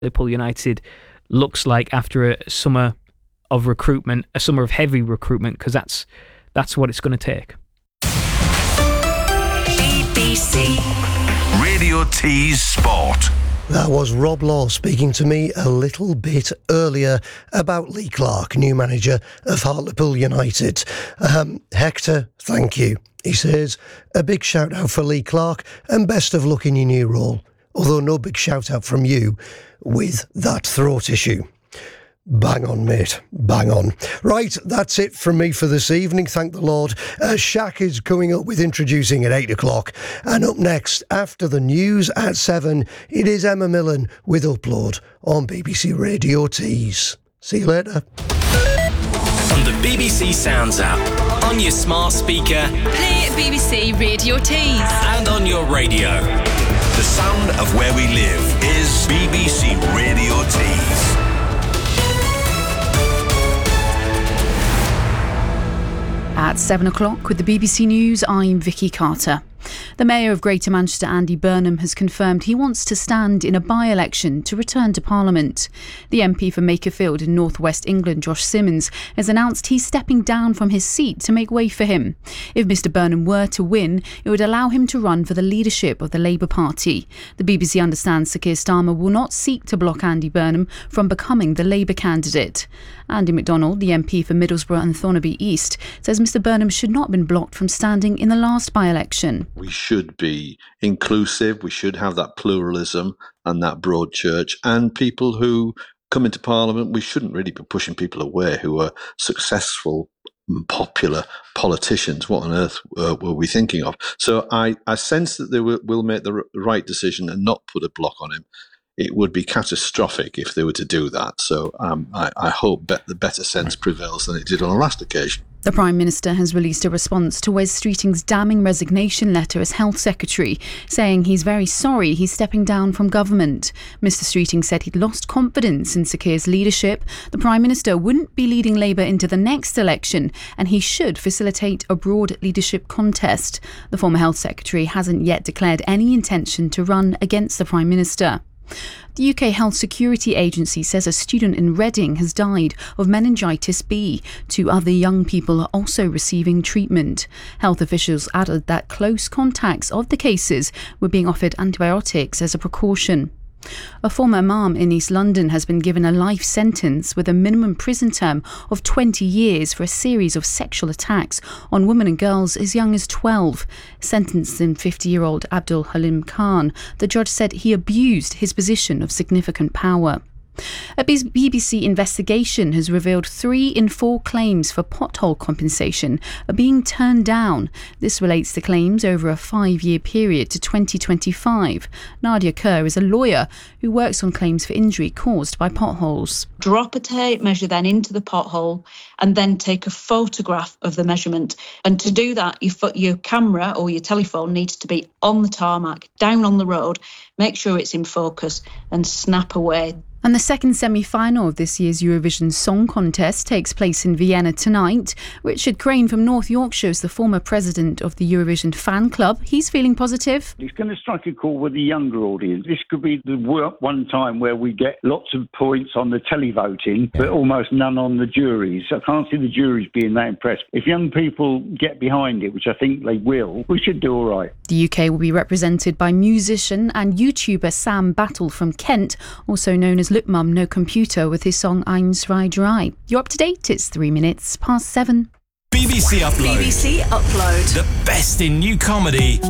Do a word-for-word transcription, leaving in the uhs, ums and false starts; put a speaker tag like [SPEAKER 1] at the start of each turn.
[SPEAKER 1] Liverpool United looks like after a summer of recruitment, a summer of heavy recruitment, because that's that's what it's going to take.
[SPEAKER 2] B B C Radio T's Sport.
[SPEAKER 3] That was Rob Law speaking to me a little bit earlier about Lee Clark, new manager of Hartlepool United. Um, Hector, thank you. He says, a big shout out for Lee Clark and best of luck in your new role. Although no big shout out from you with that throat issue. Bang on, mate. Bang on. Right, that's it from me for this evening. Thank the Lord. Uh, Shaq is coming up with Introducing at eight o'clock. And up next, after the news at seven, it is Emma Millen with Upload on B B C Radio Tees. See you later.
[SPEAKER 4] On the B B C Sounds app, on your smart speaker,
[SPEAKER 5] play B B C Radio Tees,
[SPEAKER 4] and on your radio.
[SPEAKER 2] The sound of where we live is B B C Radio Tees.
[SPEAKER 6] At seven o'clock with the B B C News, I'm Vicky Carter. The Mayor of Greater Manchester, Andy Burnham, has confirmed he wants to stand in a by-election to return to Parliament. The M P for Makerfield in North West England, Josh Simmons, has announced he's stepping down from his seat to make way for him. If Mr Burnham were to win, it would allow him to run for the leadership of the Labour Party. The B B C understands Sir Keir Starmer will not seek to block Andy Burnham from becoming the Labour candidate. Andy MacDonald, the M P for Middlesbrough and Thornaby East, says Mr Burnham should not have been blocked from standing in the last by-election.
[SPEAKER 7] We should be inclusive, we should have that pluralism and that broad church, and people who come into Parliament, we shouldn't really be pushing people away who are successful, popular politicians. What on earth uh, were we thinking of? So I, I sense that they will, will make the r- right decision and not put a block on him. It would be catastrophic if they were to do that. So um, I, I hope bet the better sense prevails than it did on the last occasion.
[SPEAKER 6] The Prime Minister has released a response to Wes Streeting's damning resignation letter as Health Secretary, saying he's very sorry he's stepping down from government. Mr Streeting said he'd lost confidence in Sir Keir's leadership. The Prime Minister wouldn't be leading Labour into the next election, and he should facilitate a broad leadership contest. The former Health Secretary hasn't yet declared any intention to run against the Prime Minister. The U K Health Security Agency says a student in Reading has died of meningitis B. Two other young people are also receiving treatment. Health officials added that close contacts of the cases were being offered antibiotics as a precaution. A former imam in East London has been given a life sentence with a minimum prison term of twenty years for a series of sexual attacks on women and girls as young as twelve. Sentencing fifty-year-old Abdul Halim Khan, the judge said he abused his position of significant power. A B B C investigation has revealed three in four claims for pothole compensation are being turned down. This relates to claims over a five-year period to twenty twenty-five. Nadia Kerr is a lawyer who works on claims for injury caused by potholes.
[SPEAKER 8] Drop a tape measure then into the pothole and then take a photograph of the measurement. And to do that, your, fo- your camera or your telephone needs to be on the tarmac, down on the road, make sure it's in focus and snap away.
[SPEAKER 6] And the second semi-final of this year's Eurovision Song Contest takes place in Vienna tonight. Richard Crane from North Yorkshire is the former president of the Eurovision Fan Club. He's feeling positive.
[SPEAKER 9] It's going to strike a chord with the younger audience. This could be the one time where we get lots of points on the televoting, but almost none on the juries. I can't see the juries being that impressed. If young people get behind it, which I think they will, we should do all right.
[SPEAKER 6] The U K will be represented by musician and YouTuber Sam Battle from Kent, also known as Look Mum No Computer, with his song Eins zwei drei. You're up to date, it's three minutes past seven.
[SPEAKER 4] B B C Upload.
[SPEAKER 5] B B C Upload.
[SPEAKER 4] The best in new comedy